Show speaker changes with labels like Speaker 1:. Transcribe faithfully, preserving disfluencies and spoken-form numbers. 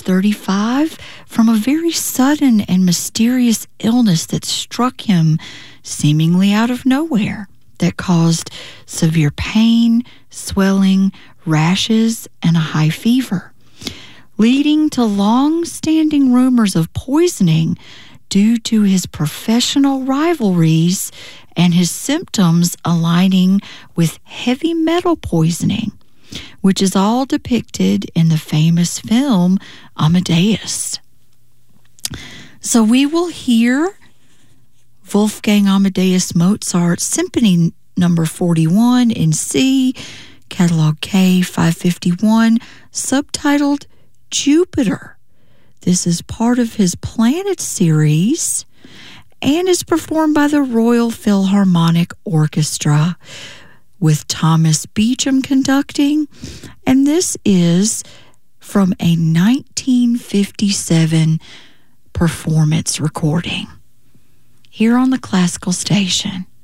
Speaker 1: thirty-five from a very sudden and mysterious illness that struck him seemingly out of nowhere, that caused severe pain, swelling, rashes, and a high fever, leading to long-standing rumors of poisoning due to his professional rivalries and his symptoms aligning with heavy metal poisoning, which is all depicted in the famous film Amadeus. So we will hear Wolfgang Amadeus Mozart Symphony Number forty-one in C, Catalog K five fifty-one, subtitled Jupiter. This is part of his Planet series and is performed by the Royal Philharmonic Orchestra with Thomas Beecham conducting, and this is from a nineteen fifty-seven performance recording here on the Classical Station.